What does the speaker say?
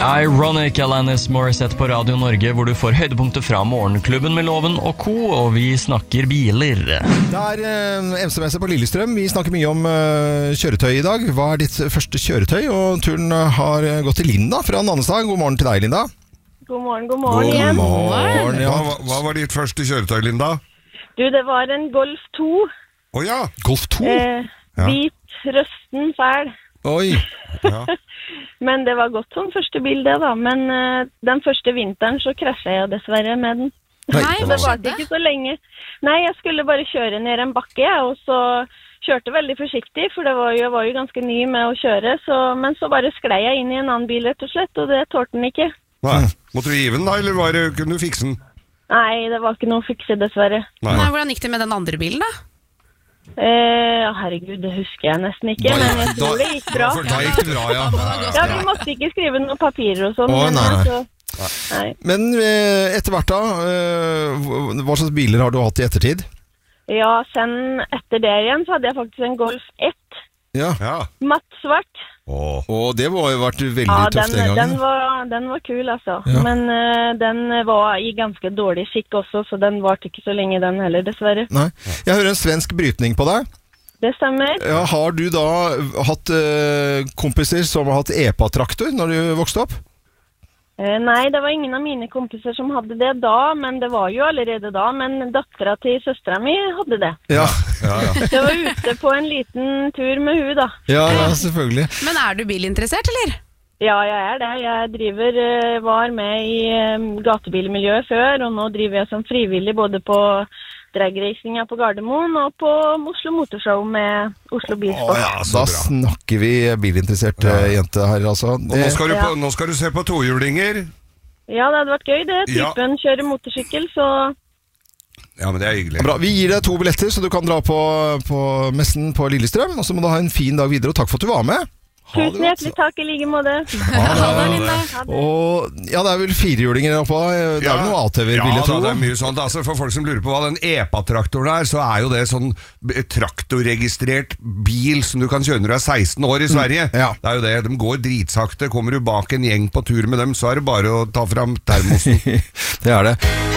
Ironic, Alanis Morissette på Radio Norge, hvor du får høydepunkter fra Morgenklubben med Loven og Co, og vi snakker biler. Det MC-messe på Lillestrøm. Vi snakker mye om kjøretøy i dag. Hva ditt første kjøretøy? Og turen har gått til Linda fra Nannestad. God morgen til deg, Linda. God morgen igjen. God morgen, ja. Hva var ditt første kjøretøy, Linda? Du, det var en Golf 2. Ja. Golf 2? Hvit, røsten, fæl. Oi. Ja. Men det var godt som første bil det da. Men den første vinteren så krasjet jeg dessverre med den. Nei, hva Det var skjedde? ikke så lenge. Nei, jeg skulle bare kjøre ned en bakke, og så kjørte veldig forsiktig, for jeg var jo ganske ny med å kjøre, men så bare sklei jeg inn i en annen bil rett og slett, og det tålte den ikke. Nei. Måtte du hive den da, eller kunne du fikse den? Nei, det var ikke noe å fikse dessverre. Nei, hvordan gikk det med den andre bilen da? Herregud, det husker jeg nesten ikke, men jeg tror det gikk bra. Da gikk det bra, ja. Ja, vi måtte ikke skrive noen papirer og sånn. Nei. Men etter hvert da, hva slags biler har du hatt i ettertid? Ja, sen etter det igjen så hadde jeg faktisk en Golf 1. Ja. Matt svart. Og det var jo vært veldig tøft den gangen. Den var kul altså. Ja. Men den var i ganske dårlig skikk også, så den varte ikke så lenge den heller, dessverre. Nei. Jeg hører en svensk brytning på deg. Det stemmer. Ja, har du da hatt kompiser som har hatt EPA-traktor når du vokste opp? Nei, det var ingen av mine kompiser som hadde det da, men det var jo allerede da, men datteren til søstera mi hadde det. Ja. Det var ute på en liten tur med hun da. Ja, selvfølgelig. Men er du bilinteressert, eller? Ja, jeg er det. Jeg var med i gatebilmiljøet før, og nå driver jeg som frivillig både på dragracinga på Gardermoen og på Oslo Motorshow med Oslo Bilsport. Da snakker vi bilinteressert jente her, altså. Og nå skal du se på tohjulinger. Ja, det hadde vært gøy det. Ja. Typen kjører motorsykkel, så... Ja, men det er hyggelig. Bra. Vi gir deg 2 billetter, så du kan dra på messen på Lillestrøm, og så må du ha en fin dag videre, og takk for at du var med. Tusen hjertelig takk, i like måte. Og ja, det er vel 4-hjulinger oppå. Det er noe ATV-er, vil jeg tro. Ja, det er mye sånt. Altså, for folk som lurer på hva den EPA-traktoren er, så er jo det sånn traktorregistrert bil som du kan kjøre når du er 16 år i Sverige. Ja. Det er jo det. De går dritsakte. Kommer du bak en gjeng på tur med dem, så er det bare å ta fram termosen. Det er det.